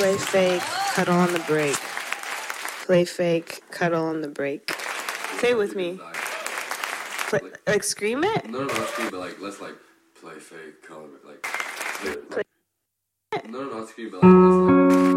Play fake, cuddle on the break. Play fake, cuddle on the break. Say it with me. Like scream it? No, not scream, but like let's like play fake, cuddle, like. No, not scream, but like let's like.